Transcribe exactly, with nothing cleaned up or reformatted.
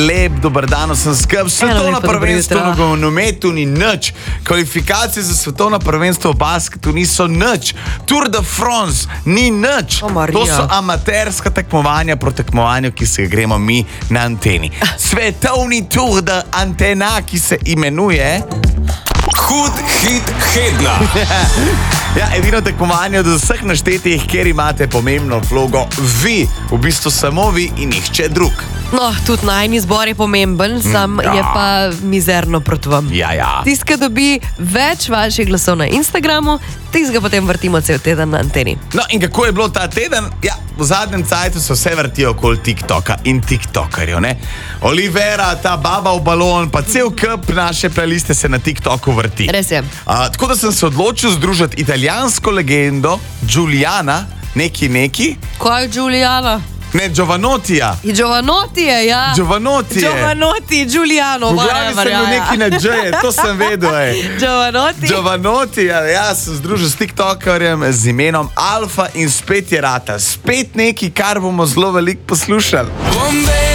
Lep, dober dan, sem skrb. Svetovno prvenstvo v nogometu ni nič. Kvalifikacije za svetovno prvenstvo v basketu niso nič. Tour de France ni nič. O, Marija. To so amaterska tekmovanja pro tekmovanju, ki se gremo mi na anteni. Svetovni Tour de Antena, ki se imenuje... Hud hit Hedna. Ja, edino tekmovanje od vseh naštetih, kjer imate pomembno vlogo vi, v bistvu samo vi in nihče drug. No, tudi najni zbor je pomemben, sam ja. je pa mizerno proti vam. Ja, ja. Tist, ki dobi več vaših glasov na Instagramu, tist ga potem vrtimo cel teden na anteni. No, in kako je bilo ta teden? Ja, v zadnjem cajtu se vse vrti okoli TikToka in TikTokerjev, ne? Olivera, ta baba v balon, pa cel kup naše playliste se na TikToku vrti. Res je. A, tako da sem se odločil združiti italijansko legendo Giuliana, neki neki. Kaj je Giuliana? Ne, Giovanottija. Giovanotti je, ja. Giovanotti je. Giovanotti, Giuliano. V glavi sem bil neki na džeje, to sem vedel, ej. Giovanotti. Giovanotti, ja, ja, sem združil s TikTokerjem z imenom Alfa in spet je rata. Spet neki, kar bomo zelo veliko poslušali.